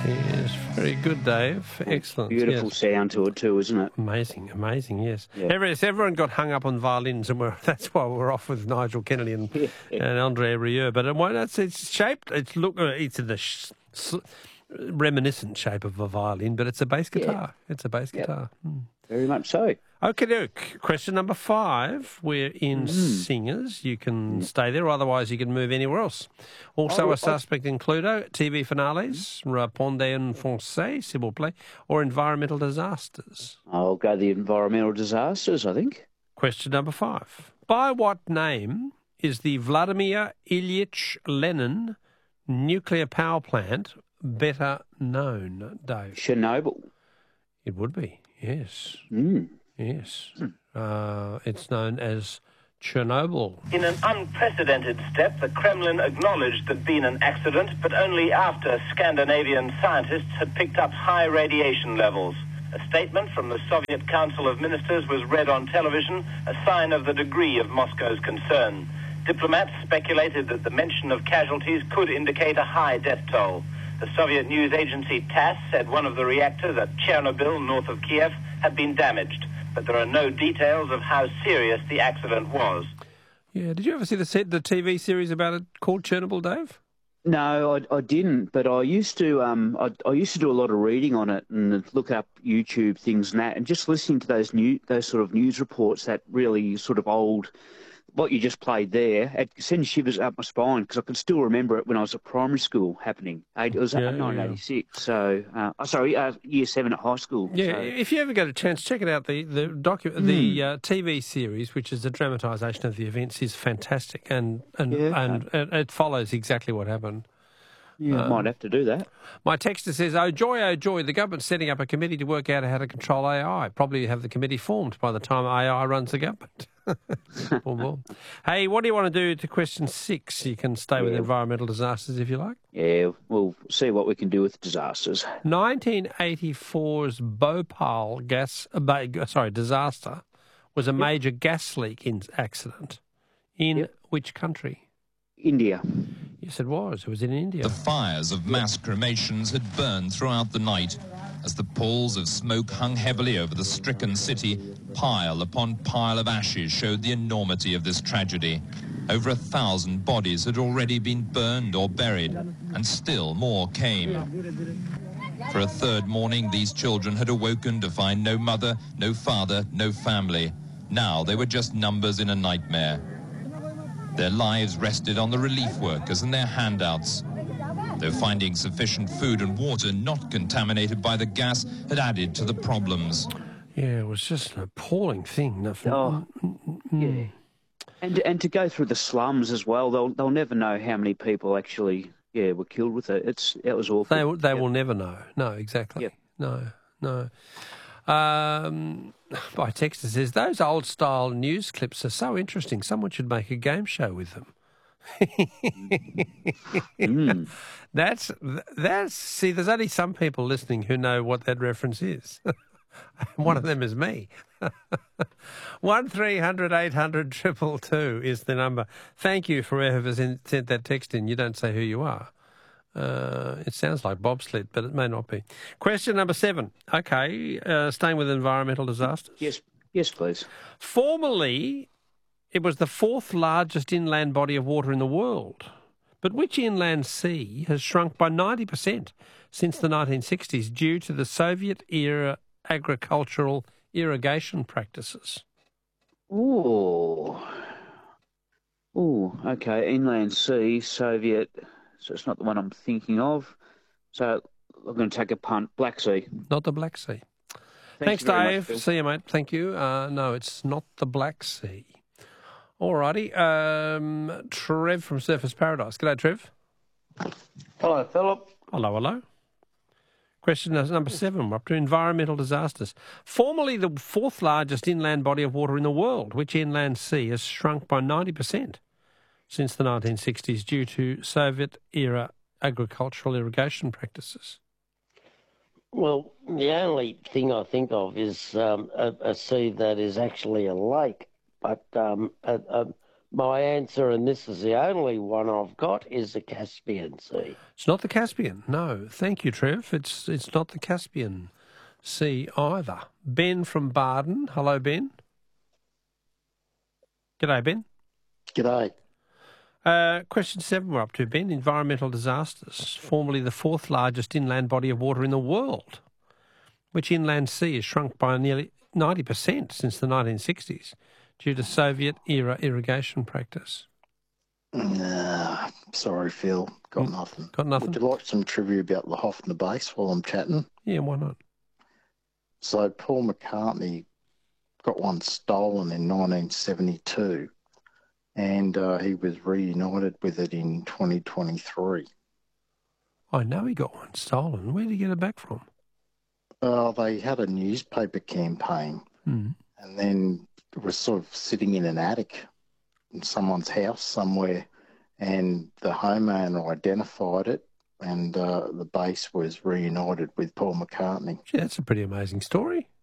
Yes, very good, Dave. Excellent. Beautiful sound to it too, isn't it? Amazing, yes. Yeah. Everyone got hung up on violins, and that's why we're off with Nigel Kennedy and Andre Rieu. But it's shaped. It's in the reminiscent shape of a violin, but it's a bass guitar. Yeah. It's a bass guitar. Very much so. Okay, Duke. Question number 5. We're in singers. You can stay there, otherwise you can move anywhere else. Also a suspect in Cluedo, TV finales, Répondez en français, s'il vous plaît, or environmental disasters. I'll go the environmental disasters, I think. Question number 5. By what name is the Vladimir Ilyich Lenin nuclear power plant better known, Dave? Chernobyl. It would be, yes. Yes. It's known as Chernobyl. In an unprecedented step, the Kremlin acknowledged there'd been an accident, but only after Scandinavian scientists had picked up high radiation levels. A statement from the Soviet Council of Ministers was read on television, a sign of the degree of Moscow's concern. Diplomats speculated that the mention of casualties could indicate a high death toll. The Soviet news agency TASS said one of the reactors at Chernobyl, north of Kiev, had been damaged, but there are no details of how serious the accident was. Yeah, did you ever see the TV series about it called Chernobyl, Dave? No, I didn't, but I used to I used to do a lot of reading on it and look up YouTube things and that, and just listening to those sort of news reports, that really sort of old, what you just played there, it sends shivers up my spine because I can still remember it when I was at primary school happening. It was 1986, so year 7 at high school. Yeah, so. If you ever get a chance, check it out. The TV series, which is a dramatisation of the events, is fantastic, and it follows exactly what happened. Yeah, might have to do that. My texter says, oh joy, the government's setting up a committee to work out how to control AI. Probably have the committee formed by the time AI runs the government. Boom. Hey, what do you want to do to question 6? You can stay with environmental disasters if you like. Yeah, we'll see what we can do with disasters. 1984's Bhopal disaster was a major gas leak accident. In which country? India. Yes, it was. It was in India. The fires of mass cremations had burned throughout the night as the palls of smoke hung heavily over the stricken city. Pile upon pile of ashes showed the enormity of this tragedy. Over 1,000 bodies had already been burned or buried, and still more came. For a third morning, these children had awoken to find no mother, no father, no family. Now they were just numbers in a nightmare. Their lives rested on the relief workers and their handouts. Though finding sufficient food and water not contaminated by the gas had added to the problems. Yeah, it was just an appalling thing. Yeah. And to go through the slums as well, they'll never know how many people actually were killed with it. It was awful. They will never know. No, exactly. Yep. No. My texter says, those old-style news clips are so interesting. Someone should make a game show with them. That's. See, there's only some people listening who know what that reference is. One of them is me. 1300 800 222 is the number. Thank you for whoever's sent that text in. You don't say who you are. It sounds like bobsled, but it may not be. Question number 7. Okay, staying with environmental disasters. Yes, please. Formerly, it was the 4th largest inland body of water in the world. But which inland sea has shrunk by 90% since the 1960s due to the Soviet-era agricultural irrigation practices? Okay. Inland sea, Soviet. So it's not the one I'm thinking of. So I'm going to take a punt. Black Sea. Not the Black Sea. Thanks Dave. See you, mate. Thank you. No, it's not the Black Sea. All righty. Trev from Surfers Paradise. G'day, Trev. Hello, Philip. Hello. Question number 7. We're up to environmental disasters. Formerly the 4th largest inland body of water in the world, which inland sea has shrunk by 90% since the 1960s due to Soviet-era agricultural irrigation practices? Well, the only thing I think of is a sea that is actually a lake, but my answer, and this is the only one I've got, is the Caspian Sea. It's not the Caspian. No, thank you, Trev. It's not the Caspian Sea either. Ben from Baden. Hello, Ben. G'day, Ben. G'day. Question 7 we're up to, Ben. Environmental disasters. Formerly the fourth largest inland body of water in the world, which inland sea has shrunk by nearly 90% since the 1960s due to Soviet-era irrigation practice. Nah, sorry, Phil. Got nothing. Got nothing? Would you like some trivia about the Hoffner base while I'm chatting? Yeah, why not? So Paul McCartney got one stolen in 1972, and he was reunited with it in 2023. I know he got one stolen. Where did he get it back from? They had a newspaper campaign, and then it was sort of sitting in an attic in someone's house somewhere, and the homeowner identified it, and the base was reunited with Paul McCartney. Gee, that's a pretty amazing story.